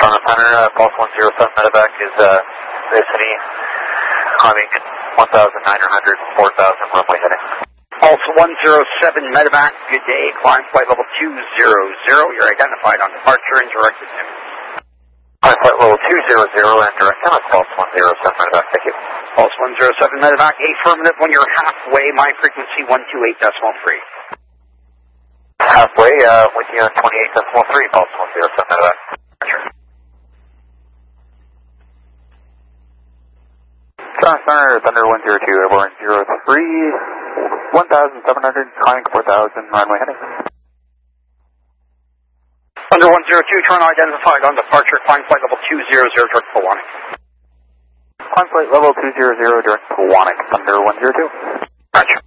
Hunter, Pulse 107 medevac is City, climbing 1,900, 4,000 runway heading. Pulse 107 medevac, good day, climb flight level 200, you're identified on departure and directed to. Climb flight level 200 and direct down, Pulse 107 medevac, thank you. Pulse 107 medevac, affirmative when you're halfway, my frequency 128.3. Halfway, with you on 28.3, Pulse 107 medevac. Center, Thunder 102, airborne 03, 1,700, climbing 4,000, runway heading. Thunder 102, Toronto identified on departure, climb flight level 200, direct Pawanic. Climb flight level 200, direct Pawanic, Thunder 102. Roger.